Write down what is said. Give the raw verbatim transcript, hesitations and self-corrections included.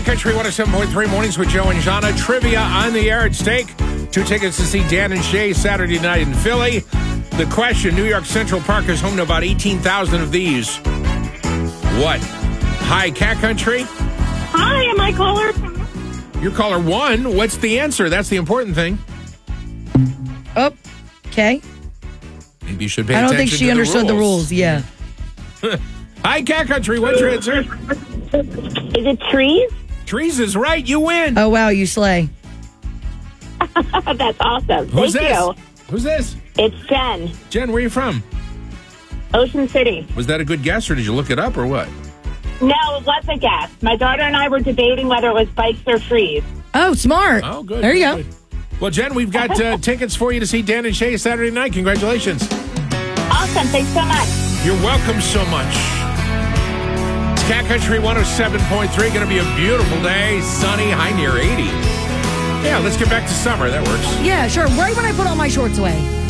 Cat Country one oh seven point three Mornings with Joe and Jana. Trivia on the air at stake. Two tickets to see Dan and Shay Saturday night in Philly. The question, New York Central Park is home to about eighteen thousand of these. What? Hi, Cat Country. Hi, am I caller? You're caller one. What's the answer? That's the important thing. Oh, okay. Maybe you should pay I don't attention think she to understood the rules. the Yeah. rules. Hi, Cat Country. What's your answer? Is it trees? Trees is right. You win. Oh, wow, you slay. That's awesome. Who's Thank this? you. Who's this? It's Jen, Jen, where are you from? Ocean City. Was that a good guess, or did you look it up, or what? No, it was a guess. My daughter and I were debating whether it was bikes or trees. Oh, smart. Oh, good. There you good, go. good. Well, Jen, we've got uh, tickets for you to see Dan and Shay Saturday night. Congratulations. Awesome. Thanks so much. You're welcome so much. It's Cat Country one oh seven point three. Going to be a beautiful day. Sunny, high near eighty. Yeah, let's get back to summer. That works. Yeah, sure. Right when I put all my shorts away.